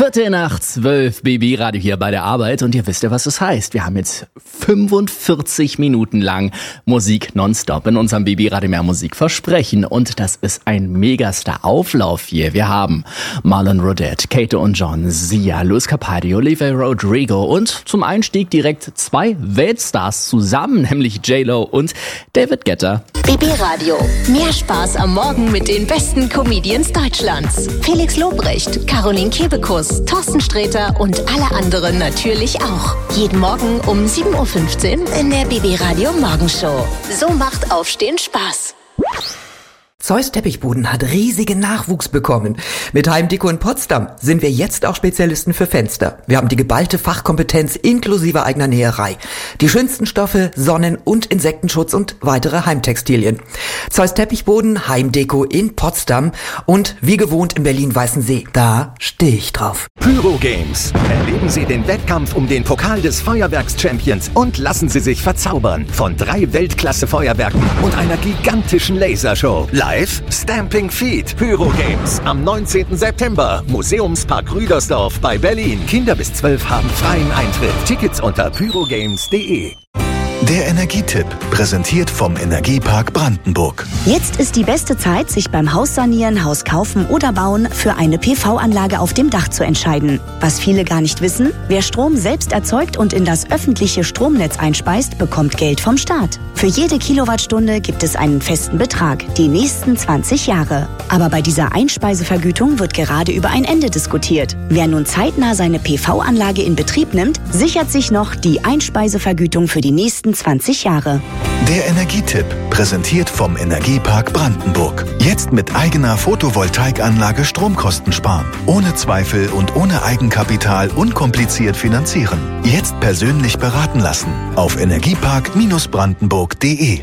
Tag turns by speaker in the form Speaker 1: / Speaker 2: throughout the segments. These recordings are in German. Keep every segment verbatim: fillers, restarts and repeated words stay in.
Speaker 1: Viertel nach zwölf, B B Radio hier bei der Arbeit und ihr wisst ja, was das heißt. Wir haben jetzt fünfundvierzig Minuten lang Musik nonstop in unserem B B Radio Mehr Musik Versprechen und das ist ein Megastar-Auflauf hier. Wir haben Marlon Rodette, Kato und John, Sia, Luis Capaldi, Olivia Rodrigo und zum Einstieg direkt zwei Weltstars zusammen, nämlich J-Lo und David Guetta.
Speaker 2: B B Radio. Mehr Spaß am Morgen mit den besten Comedians Deutschlands. Felix Lobrecht, Caroline Kebekus, Thorsten Sträter und alle anderen natürlich auch. Jeden Morgen um sieben Uhr fünfzehn in der B B Radio Morgenshow. So macht Aufstehen Spaß.
Speaker 3: Zeus Teppichboden hat riesigen Nachwuchs bekommen. Mit Heimdeko in Potsdam sind wir jetzt auch Spezialisten für Fenster. Wir haben die geballte Fachkompetenz inklusive eigener Näherei. Die schönsten Stoffe, Sonnen- und Insektenschutz und weitere Heimtextilien. Zeus Teppichboden, Heimdeko in Potsdam und wie gewohnt in Berlin-Weißensee. Da stehe ich drauf.
Speaker 4: Pyro Games. Erleben Sie den Wettkampf um den Pokal des Feuerwerks-Champions und lassen Sie sich verzaubern von drei Weltklasse-Feuerwerken und einer gigantischen Lasershow. Live Stamping Feet. Pyro Games am neunzehnten September. Museumspark Rüdersdorf bei Berlin. Kinder bis zwölf haben freien Eintritt. Tickets unter pyrogames punkt de.
Speaker 5: Der Energietipp, präsentiert vom Energiepark Brandenburg.
Speaker 6: Jetzt ist die beste Zeit, sich beim Haussanieren, Haus kaufen oder bauen für eine P V-Anlage auf dem Dach zu entscheiden. Was viele gar nicht wissen, wer Strom selbst erzeugt und in das öffentliche Stromnetz einspeist, bekommt Geld vom Staat. Für jede Kilowattstunde gibt es einen festen Betrag, die nächsten zwanzig Jahre. Aber bei dieser Einspeisevergütung wird gerade über ein Ende diskutiert. Wer nun zeitnah seine P V-Anlage in Betrieb nimmt, sichert sich noch die Einspeisevergütung für die nächsten zwanzig Jahre.
Speaker 5: Der Energietipp, präsentiert vom Energiepark Brandenburg. Jetzt mit eigener Photovoltaikanlage Stromkosten sparen. Ohne Zweifel und ohne Eigenkapital unkompliziert finanzieren. Jetzt persönlich beraten lassen. Auf energiepark Bindestrich brandenburg punkt de.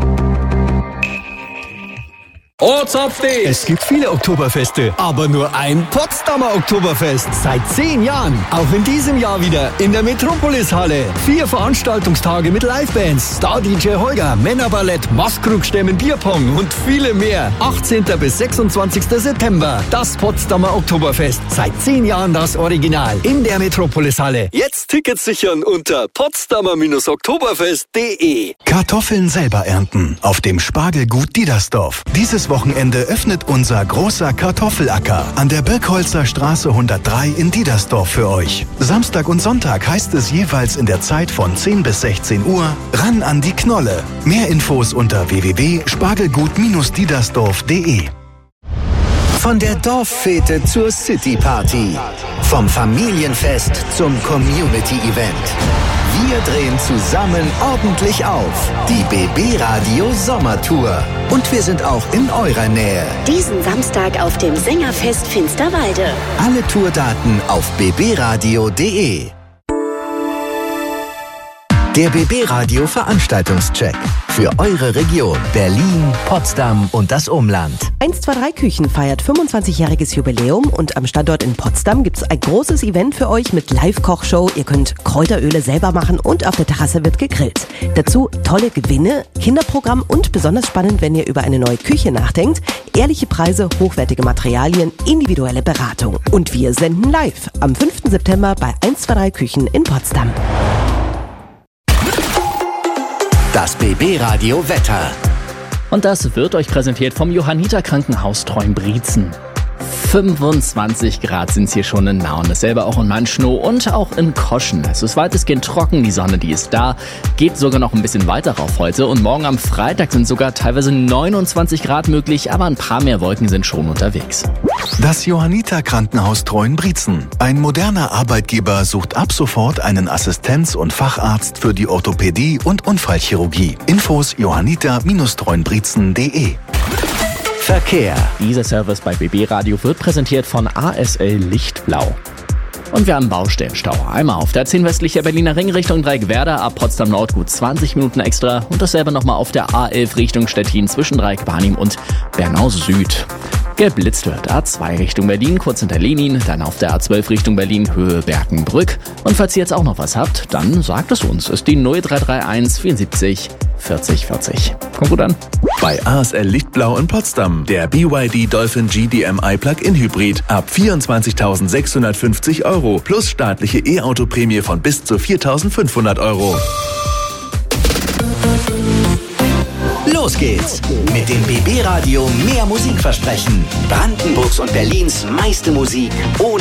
Speaker 7: Ortsupdate! Es gibt viele Oktoberfeste, aber nur ein Potsdamer Oktoberfest. Seit zehn Jahren. Auch in diesem Jahr wieder in der Metropolis-Halle. Vier Veranstaltungstage mit Livebands, Star-D J Holger, Männerballett, Maskrugstämmen, Bierpong und viele mehr. achtzehnten bis sechsundzwanzigsten September. Das Potsdamer Oktoberfest. Seit zehn Jahren das Original. In der Metropolis-Halle. Jetzt Tickets sichern unter potsdamer oktoberfest punkt de.
Speaker 5: Kartoffeln selber ernten auf dem Spargelgut Diedersdorf. Dieses Wochenende öffnet unser großer Kartoffelacker an der Birkholzer Straße hundertdrei in Diedersdorf für euch. Samstag und Sonntag heißt es jeweils in der Zeit von zehn bis sechzehn Uhr ran an die Knolle. Mehr Infos unter w w w punkt spargelgut diedersdorf punkt de.
Speaker 4: Von der Dorffete zur Cityparty. Vom Familienfest zum Community-Event. Wir drehen zusammen ordentlich auf. Die B B Radio Sommertour. Und wir sind auch in eurer Nähe.
Speaker 6: Diesen Samstag auf dem Sängerfest Finsterwalde.
Speaker 4: Alle Tourdaten auf b b radio punkt de. Der B B Radio Veranstaltungscheck. Für eure Region Berlin, Potsdam und das Umland.
Speaker 8: eins zwei drei Küchen feiert fünfundzwanzigjähriges Jubiläum und am Standort in Potsdam gibt es ein großes Event für euch mit Live-Kochshow. Ihr könnt Kräuteröle selber machen und auf der Terrasse wird gegrillt. Dazu tolle Gewinne, Kinderprogramm und besonders spannend, wenn ihr über eine neue Küche nachdenkt, ehrliche Preise, hochwertige Materialien, individuelle Beratung. Und wir senden live am fünften September bei eins zwei drei Küchen in Potsdam.
Speaker 4: Das B B Radio Wetter.
Speaker 1: Und das wird euch präsentiert vom Johanniter Krankenhaus Treuenbrietzen. fünfundzwanzig Grad sind es hier schon in Nauen, dasselbe auch in Manschnow und auch in Koschen. Es ist weitestgehend trocken, die Sonne, die ist da, geht sogar noch ein bisschen weiter rauf heute und morgen am Freitag sind sogar teilweise neunundzwanzig Grad möglich, aber ein paar mehr Wolken sind schon unterwegs.
Speaker 5: Das Johanniter Krankenhaus Treuenbrietzen. Ein moderner Arbeitgeber sucht ab sofort einen Assistenz- und Facharzt für die Orthopädie und Unfallchirurgie. Infos johanniter Bindestrich treuenbrietzen punkt de.
Speaker 4: Verkehr.
Speaker 1: Dieser Service bei B B Radio wird präsentiert von A S L Lichtblau. Und wir haben Baustellenstau. Einmal auf der zehn westlicher Berliner Ring Richtung Dreieckwerder ab Potsdam Nord gut zwanzig Minuten extra. Und dasselbe nochmal auf der A elf Richtung Stettin zwischen Dreieck Barnim und Bernau Süd. Geblitzt wird A zwei Richtung Berlin, kurz hinter Lenin, dann auf der A zwölf Richtung Berlin, Höhe Berkenbrück. Und falls ihr jetzt auch noch was habt, dann sagt es uns. Ist die null drei drei eins vierundsiebzig vierzig vierzig. Kommt gut an.
Speaker 9: Bei A S L Lichtblau in Potsdam. Der B Y D Dolphin G D M I Plug-in Hybrid ab vierundzwanzigtausendsechshundertfünfzig Euro plus staatliche E-Auto-Prämie von bis zu viertausendfünfhundert Euro.
Speaker 10: Los geht's mit dem B B Radio Mehr Musik versprechen. Brandenburgs und Berlins meiste Musik ohne